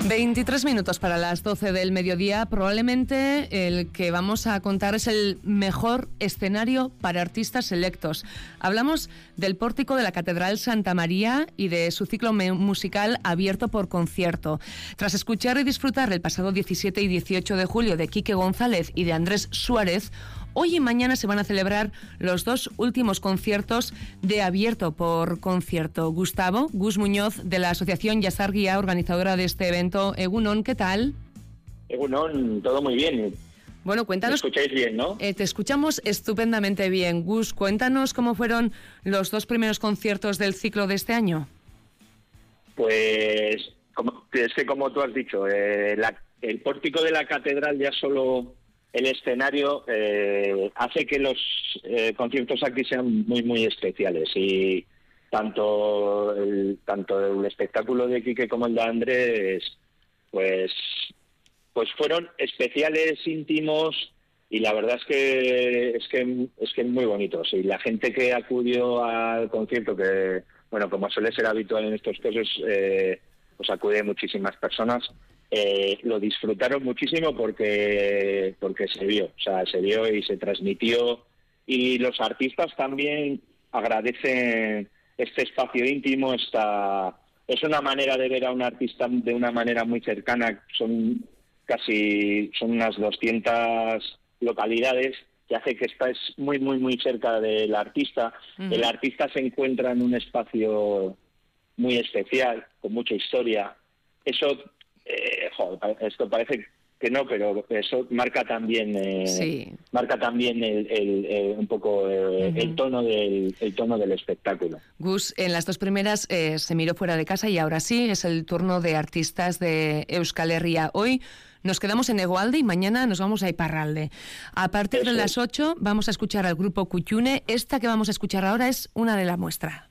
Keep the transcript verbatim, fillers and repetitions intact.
veintitrés minutos para las doce del mediodía. Probablemente el que vamos a contar es el mejor escenario para artistas selectos. Hablamos del pórtico de la Catedral Santa María y de su ciclo musical abierto por concierto. Tras escuchar y disfrutar el pasado diecisiete y dieciocho de julio de Quique González y de Andrés Suárez, hoy y mañana se van a celebrar los dos últimos conciertos de abierto por concierto. Gustavo, Gus Muñoz, de la Asociación Jazargia, organizadora de este evento. Egunon, ¿qué tal? Egunon, todo muy bien. Bueno, cuéntanos... ¿Me escucháis bien, no? Eh, te escuchamos estupendamente bien. Gus, cuéntanos cómo fueron los dos primeros conciertos del ciclo de este año. Pues, como, es que como tú has dicho, eh, la, el pórtico de la catedral ya solo... El escenario eh, hace que los eh, conciertos aquí sean muy, muy especiales. Y tanto el, tanto el espectáculo de Quique como el de Andrés, pues, pues fueron especiales, íntimos, y la verdad es que es que es que muy bonitos. Y la gente que acudió al concierto, que bueno, como suele ser habitual en estos casos, eh, pues acude muchísimas personas. Eh, lo disfrutaron muchísimo porque porque se vio, o sea, se vio y se transmitió, y los artistas también agradecen este espacio íntimo. Esta es una manera de ver a un artista de una manera muy cercana. Son casi son unas doscientas localidades, que hace que estás muy muy muy cerca del artista. Uh-huh. El artista se encuentra en un espacio muy especial, con mucha historia. Eso Eh, joder, esto parece que no, pero eso marca también eh, sí. marca también el, el, el, un poco eh, uh-huh. el tono del el tono del espectáculo. Gus, en las dos primeras eh, se miró fuera de casa, y ahora sí es el turno de artistas de Euskal Herria. Hoy nos quedamos en Egualde y mañana nos vamos a Iparralde. A partir eso de las ocho vamos a escuchar al grupo Kutxune. Esta que vamos a escuchar ahora es una de la muestra.